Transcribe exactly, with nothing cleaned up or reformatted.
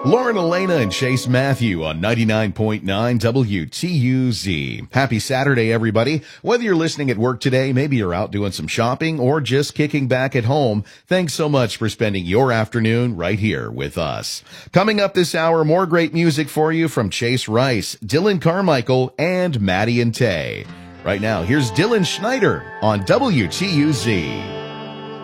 Lauren Elena and Chase Matthew on ninety-nine point nine W T U Z. Happy Saturday, everybody. Whether you're listening at work today, maybe you're out doing some shopping, or just kicking back at home, thanks so much for spending your afternoon right here with us. Coming up this hour, more great music for you from Chase Rice, Dylan Carmichael, and Maddie and Tay. Right now, here's Dylan Schneider on W T U Z.